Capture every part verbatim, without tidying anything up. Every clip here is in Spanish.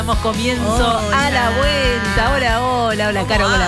Damos comienzo Hola. a la vuelta. Hola, hola, hola, Caro, hola,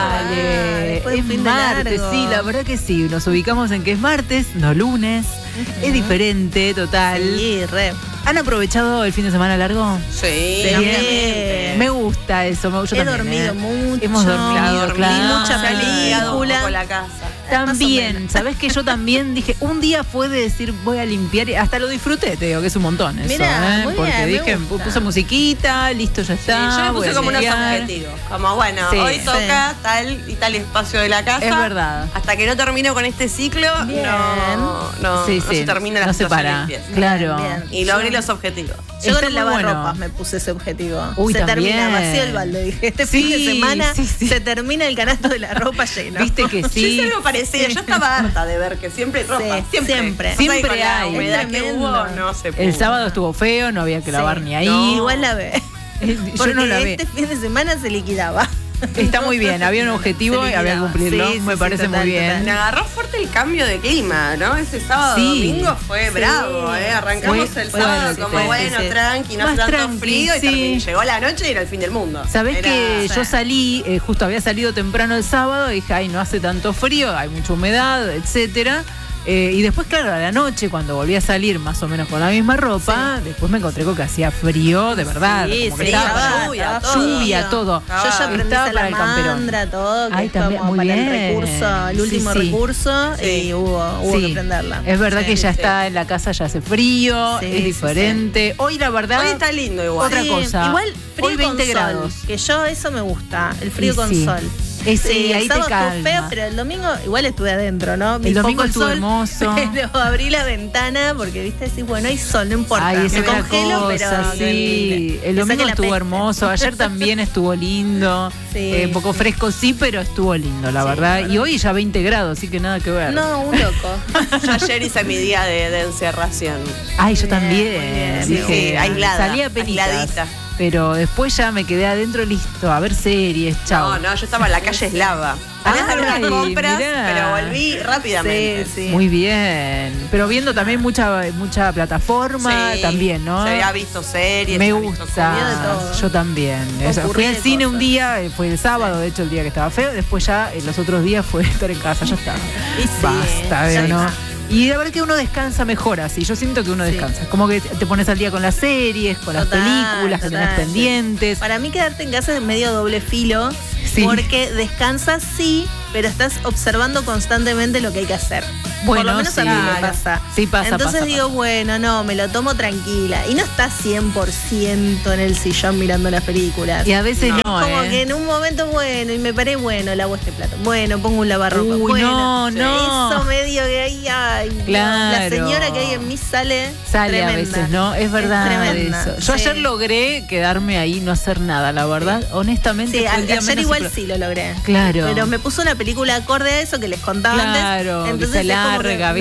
Vale. Después de Es un fin de martes, largo. sí, la verdad que sí. Nos ubicamos en que es martes, no lunes. Uh-huh. Es diferente, total. Sí, re. ¿Han aprovechado el fin de semana largo? Sí, Sí. obviamente. Me gusta eso. Me, yo He también, dormido ¿eh? mucho. Hemos dormido, Dormí claro. mucha se ha limpiado un película. poco la casa. También, menos. ¿sabés que yo también dije, un día fue de decir voy a limpiar, y hasta lo disfruté, te digo que es un montón eso, Mirá, ¿eh? muy Porque bien, me dije, gusta. puse musiquita, listo, ya Sí, está. yo le voy puse a como unos limpiar. objetivos. Como, bueno, Sí. hoy Sí. toca tal y tal espacio de la casa. Es verdad. Hasta que no termino con este ciclo, Bien. no, no, Sí, no sí, se termina la no se situación para. limpieza. Claro. Bien, Y logré los objetivos. Yo Está con el muy bueno. lavarropas me puse ese objetivo. Uy, se también. termina, vacío el balde. Dije, este Sí, fin de semana sí, sí. se termina el canasto de la ropa lleno. Viste que Yo sí. hice algo parecido. Yo estaba harta de ver que siempre hay ropa. Sí, siempre. siempre. O sea, y Siempre con la hay. humedad Es que tremendo. hubo, no se pudo. El sábado estuvo feo, no había que lavar Sí. ni ahí. No. Igual la ve. Yo Porque no la vi. este fin de semana se liquidaba. Está muy bien, había un objetivo Se y había que liquidaba. cumplirlo. Sí, sí, me sí, parece total, muy bien. total. Me agarró fuerte el cambio de clima, ¿no? Ese sábado Sí. domingo fue Sí. bravo, ¿eh? Arrancamos Fue el fuerte, sábado como sí, bueno, sí, sí. tranqui, no Más hace tanto tranqui, frío y sí. terminó- llegó la noche y era el fin del mundo. Sabés Era- que sí. yo salí, eh, justo había salido temprano el sábado y dije, ay, no hace tanto frío, hay mucha humedad, etcétera. Eh, y después, claro, a la noche, cuando volví a salir más o menos con la misma ropa, después me encontré con que hacía frío, de verdad. Sí, como que sí, estaba estaba- para- lluvia, estaba todo. lluvia, frío. todo. Ah, Yo ya aprendí estaba para el camperón. salamandra, todo, que Ay, es también, como muy para bien. el recurso, el Sí, último sí. recurso, Sí. y hubo, hubo Sí. que prenderla. Es verdad Sí, que ya sí. está en la casa, ya hace frío, Sí, es sí, diferente. Hoy la verdad... Hoy está lindo igual. Otra Sí, cosa. Igual frío Hoy veinte con grados. sol, que yo eso me gusta, el frío Y con sí. sol. Eh, sí, el ahí te sábado estuvo calma. feo, pero el domingo igual estuve adentro, ¿no? Vi El domingo poco estuvo sol, hermoso. Pero abrí la ventana porque, viste, decís, bueno, hay sol, no importa. Ay, esa me otra congelo, cosa, pero sí. que- El que domingo saque la estuvo peste. hermoso. Ayer también estuvo lindo. Sí, Eh, un poco sí. fresco, sí, pero estuvo lindo, la Sí, verdad. la verdad. Y hoy ya veinte grados, así que nada que ver. No, un loco. Yo ayer hice mi día de, de encerración. Ay, yo Bien, también. muy bien. Dije, Sí, sí, aislada, salí a penitas, aisladita. pero después ya me quedé adentro, listo, a ver series, chao. No, no, yo estaba en la calle Eslava. Salí a hacer unas Ay, compras, mirá. pero volví rápidamente. Sí, sí. Muy bien. Pero viendo también mucha mucha plataforma, Sí, también, ¿no? Se había visto series. Me se había visto gusta. Había de todo. Yo también. O sea, Ocurría fui al de cine un cosas. día, eh, fue el sábado, de hecho, el día que estaba feo. Después ya, eh, los otros días fue estar en casa, ya está. Y sí, Basta, ya ¿o no? está. Y la verdad que uno descansa mejor así. Yo siento que uno Sí. descansa. Como que te pones al día con las series, con las Total, películas que total, tenés sí. pendientes. Para mí quedarte en casa es medio doble filo, Sí. porque descansas sí, pero estás observando constantemente lo que hay que hacer. Bueno, Por lo menos a mí sí. me pasa. Sí, pasa, Entonces pasa, digo, pasa. bueno, no, me lo tomo tranquila. Y no estás cien por ciento en el sillón mirando las películas. Y a veces no, Como ¿eh? que en un momento, bueno, y me paré, bueno, lavo este plato. Bueno, pongo un lavarropa. Uy, bueno, no, no. Eso medio que ahí, ay, no. Claro. La señora que hay en mí sale Sale tremenda. a veces, ¿no? Es verdad tremenda, eso. Yo sí. ayer logré quedarme ahí, no hacer nada, la verdad. Honestamente, Sí, fue el a- día ayer menos igual impro- sí lo logré. Claro. Pero me puso una película acorde a eso que les contaba Claro, antes. que se es como que larga, me